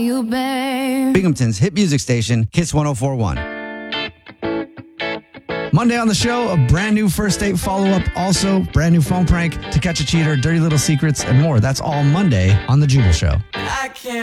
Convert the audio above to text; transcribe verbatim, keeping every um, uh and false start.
You, babe. Binghamton's hit music station, Kiss one oh four point one. Monday on the show, a brand new first date follow-up. Also, brand new phone prank, To Catch a Cheater, Dirty Little Secrets, and more. That's all Monday on The Jubal Show. I can't